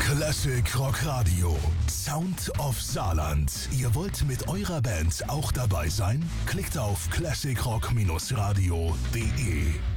Classic Rock Radio. Sound of Saarland. Ihr wollt mit eurer Band auch dabei sein? Klickt auf classicrock-radio.de.